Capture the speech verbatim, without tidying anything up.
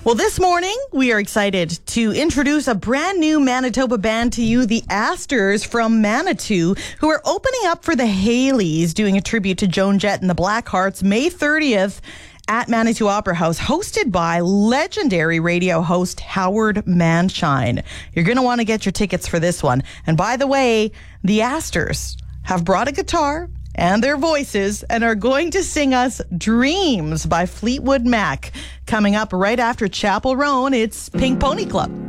Well, this morning, we are excited to introduce a brand new Manitoba band to you, the Astors from Manitou, who are opening up for the Haleys, doing a tribute to Joan Jett and the Blackhearts, May thirtieth at Manitou Opera House, hosted by legendary radio host Howard Manshine. You're going to want to get your tickets for this one. And by the way, the Astors have brought a guitar and their voices and are going to sing us Dreams by Fleetwood Mac. Coming up right after Chapel Roan, it's Pink Pony Club.